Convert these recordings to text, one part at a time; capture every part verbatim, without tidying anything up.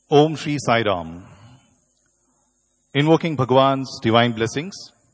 Om Shri Sai Ram. Invoking Bhagwan's divine blessings,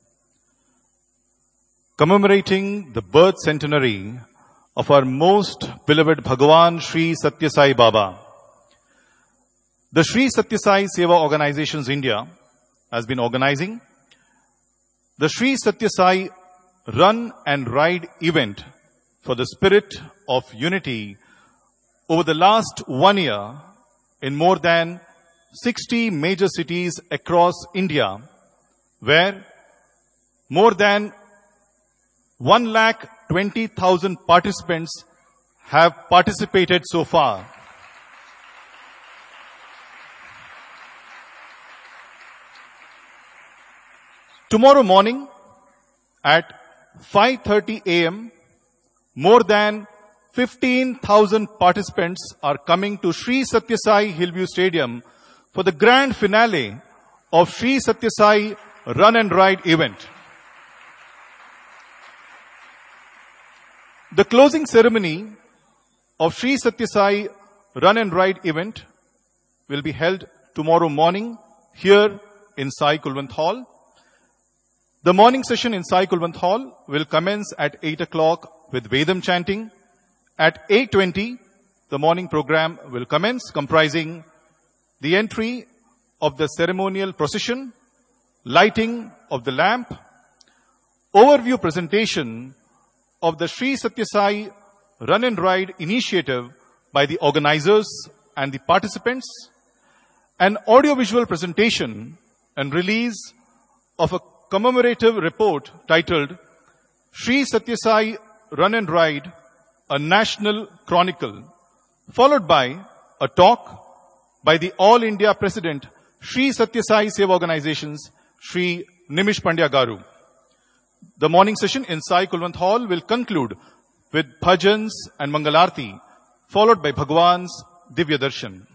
commemorating the birth centenary of our most beloved Bhagwan Shri Satya Sai Baba. The Shri Satya Sai Seva Organizations India has been organizing the Shri Satya Sai Run and Ride event for the spirit of unity over the last one year in more than sixty major cities across India, where more than one lakh twenty thousand participants have participated so far. Tomorrow morning at five thirty a m, more than fifteen thousand participants are coming to Shri Satya Sai Hillview Stadium for the grand finale of Shri Satya Sai Run and Ride event. The closing ceremony of Shri Satya Sai Run and Ride event will be held tomorrow morning here in Sai Kulwant Hall. The morning session in Sai Kulwant Hall will commence at eight o'clock with Vedam chanting. At eight twenty, the morning program will commence, comprising the entry of the ceremonial procession, lighting of the lamp, overview presentation of the Shri Satya Sai Run and Ride initiative by the organizers and the participants, an audiovisual presentation and release of a commemorative report titled Shri Satya Sai Run and Ride, a National Chronicle, followed by a talk by the All India President, Shri Satya Sai Seva Organizations, Shri Nimish Pandya Garu. The morning session in Sai Kulwant Hall will conclude with bhajans and mangalarti, followed by Bhagwan's Divya Darshan.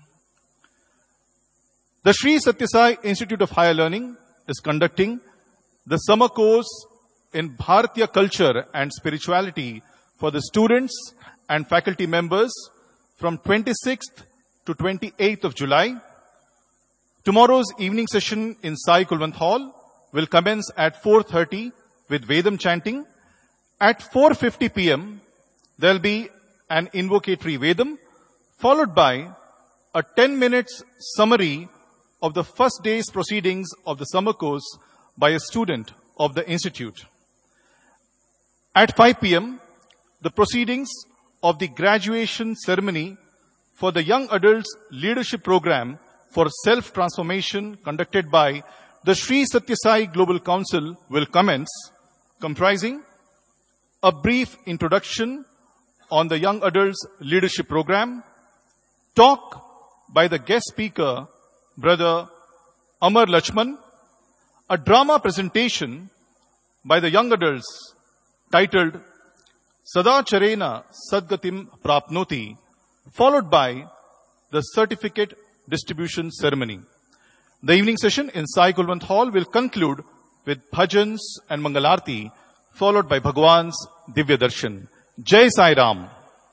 The Shri Satya Sai Institute of Higher Learning is conducting the summer course in Bharatiya culture and spirituality for the students and faculty members from twenty-sixth to twenty-eighth of July. Tomorrow's evening session in Sai Kulwant Hall will commence at four thirty with Vedam chanting. At four fifty p m, there will be an invocatory Vedam, followed by a ten minutes summary of the first day's proceedings of the summer course by a student of the institute. At five p m, the proceedings of the graduation ceremony for the Young Adults Leadership Program for Self-Transformation conducted by the Shri Satya Sai Global Council will commence, comprising a brief introduction on the Young Adults Leadership Program, talk by the guest speaker, Brother Amar Lachman, a drama presentation by the young adults titled Sadacharena Sadgatim Prapnoti, followed by the certificate distribution ceremony. The evening session in Sai Kulwant Hall will conclude with bhajans and mangalarti, followed by Bhagwan's Divya Darshan. Jai Sai Ram.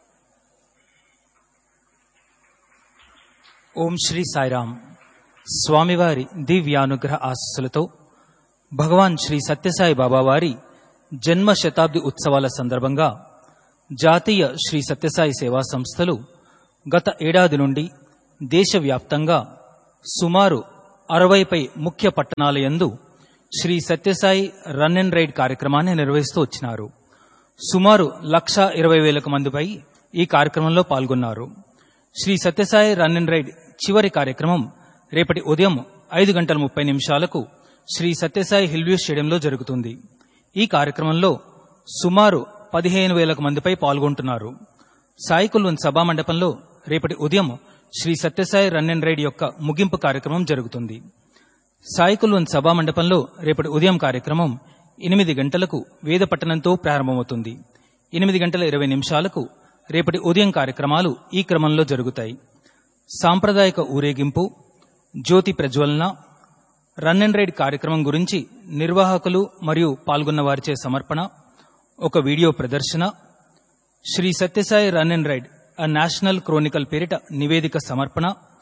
Om Shri Sai Ram. Swamivari Divyanugraha Asasulato భగవాన్ శ్రీ సత్యసాయి బాబా వారి జన్మ శతాబ్ది ఉత్సవాల సందర్భంగా జాతీయ శ్రీ సత్యసాయి సేవా సంస్థలు గత ఏడాది నుండి దేశవ్యాప్తంగా సుమారు అరవైపై ముఖ్య పట్టణాల యందు Shri Sathya Sai run and ride కార్యక్రమాన్ని నిర్వహిస్తూ వచ్చినారు. సుమారు లక్ష ఇరవై వేలకు మందిపై ఈ కార్యక్రమంలో పాల్గొన్నారు. Shri Sathya Sai run and ride చివరి కార్యక్రమం రేపటి ఉదయం ఐదు గంటల ముప్పై నిమిషాలకు శ్రీ సత్యసాయి హిల్వ్యూ స్టేడియంలో జరుగుతుంది. ఈ కార్యక్రమంలో సుమారు పదిహేను వేలకు మందిపై పాల్గొంటున్నారు. సాయి కుల్వంత్ సభా మండపంలో రేపటి ఉదయం Shri Sathya Sai run and ride యొక్క ముగింపు కార్యక్రమం జరుగుతుంది. సాయి కుల్వంత్ సభా మండపంలో రేపటి ఉదయం కార్యక్రమం ఎనిమిది గంటలకు వేద పఠనంతో ప్రారంభమవుతుంది. ఎనిమిది గంటల ఇరవై నిమిషాలకు రేపటి ఉదయం కార్యక్రమాలు ఈ క్రమంలో జరుగుతాయి. సాంప్రదాయక ఊరేగింపు, జ్యోతి ప్రజ్వలన, రన్ అండ్ రైడ్ కార్యక్రమం గురించి నిర్వాహకులు మరియు పాల్గొన్న వారిచే సమర్పణ, ఒక వీడియో ప్రదర్శన, Shri Sathya Sai run and ride, a national chronicle పేరిట నివేదిక సమర్పణ,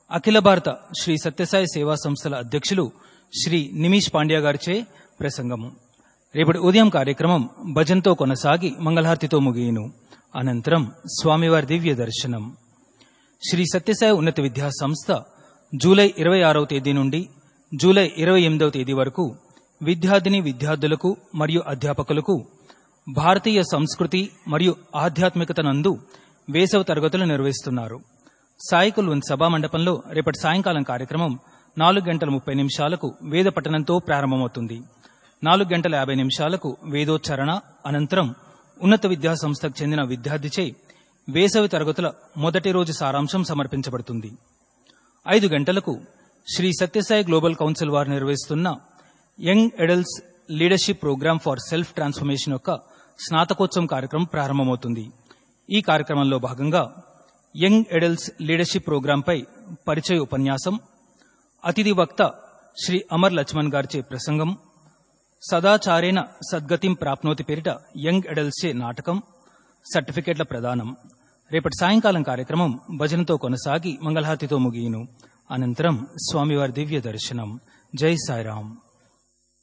అఖిల భారత శ్రీ సత్యసాయి సేవా సంస్థల అధ్యక్షులు శ్రీ నిమిష్ పాండ్యా గారిచే ప్రసంగము. రేపటి ఉదయం కార్యక్రమం భజన్తో కొనసాగి మంగళహారతితో ముగియును. అనంతరం స్వామివారి దివ్య దర్శనం. శ్రీ సత్యసాయి ఉన్నత విద్యా సంస్థ జూలై ఇరవై ఆరవ తేదీ నుండి జూలై ఇరవై ఎనిమిదవ తేదీ వరకు విద్యార్థిని విద్యార్థులకు మరియు అధ్యాపకులకు భారతీయ సంస్కృతి మరియు ఆధ్యాత్మికత నందు వేసవి తరగతులు నిర్వహిస్తున్నారు. సాయికుల్వన్ సభా మండపంలో రేపటి సాయంకాలం కార్యక్రమం నాలుగు గంటల ముప్పై నిమిషాలకు వేద పఠనంతో ప్రారంభమవుతుంది. నాలుగు గంటల యాభై నిమిషాలకు వేదోచ్చారణ అనంతరం ఉన్నత విద్యా సంస్థకు చెందిన విద్యార్థిచే వేసవి తరగతుల మొదటి రోజు సారాంశం సమర్పించబడుతుంది. ఐదు గంటలకు శ్రీ సత్యసాయి గ్లోబల్ కౌన్సిల్ వారు నిర్వహిస్తున్న young adults leadership programme for self transformation యొక్క స్నాతకోత్సవం కార్యక్రమం ప్రారంభమవుతుంది. ఈ కార్యక్రమంలో భాగంగా యంగ్ అడల్ట్స్ లీడర్షిప్ ప్రోగ్రాంపై పరిచయ ఉపన్యాసం, అతిథి వక్త శ్రీ అమర్ లక్ష్మణ్ గారిచే ప్రసంగం, సదాచారేణ సద్గతిం ప్రాప్నోతి పేరిట యంగ్ అడల్ట్స్చే నాటకం, సర్టిఫికెట్ల ప్రదానం. రేపటి సాయంకాలం కార్యక్రమం భజనతో కొనసాగి మంగళహారతితో ముగియును. అనంతరం స్వామివారి దివ్య దర్శనం. జై సాయిరాం.